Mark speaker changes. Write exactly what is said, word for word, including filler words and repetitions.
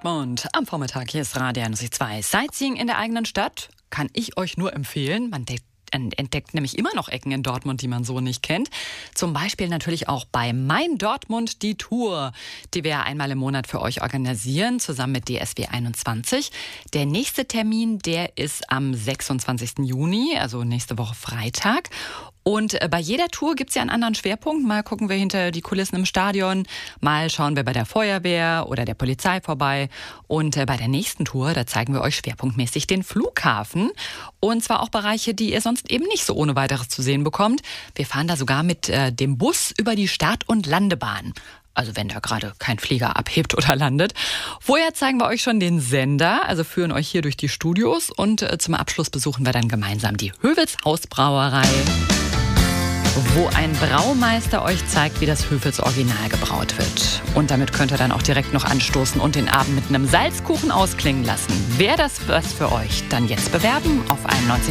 Speaker 1: Dortmund. Am Vormittag hier ist Radio einundzwanzig Komma zwei. Sightseeing in der eigenen Stadt kann ich euch nur empfehlen. Man de- entdeckt nämlich immer noch Ecken in Dortmund, die man so nicht kennt. Zum Beispiel natürlich auch bei Mein Dortmund die Tour, die wir einmal im Monat für euch organisieren, zusammen mit D S W einundzwanzig. Der nächste Termin, der ist am sechsundzwanzigsten Juni, also nächste Woche Freitag. Und bei jeder Tour gibt's ja einen anderen Schwerpunkt. Mal gucken wir hinter die Kulissen im Stadion, mal schauen wir bei der Feuerwehr oder der Polizei vorbei. Und bei der nächsten Tour, da zeigen wir euch schwerpunktmäßig den Flughafen. Und zwar auch Bereiche, die ihr sonst eben nicht so ohne weiteres zu sehen bekommt. Wir fahren da sogar mit äh, dem Bus über die Start- und Landebahn. Also wenn da gerade kein Flieger abhebt oder landet. Vorher zeigen wir euch schon den Sender, also führen euch hier durch die Studios. Und äh, zum Abschluss besuchen wir dann gemeinsam die Höfels Hausbrauerei, wo ein Braumeister euch zeigt, wie das Höfels Original gebraut wird. Und damit könnt ihr dann auch direkt noch anstoßen und den Abend mit einem Salzkuchen ausklingen lassen. Wäre das was für euch? Dann jetzt bewerben auf einundneunzig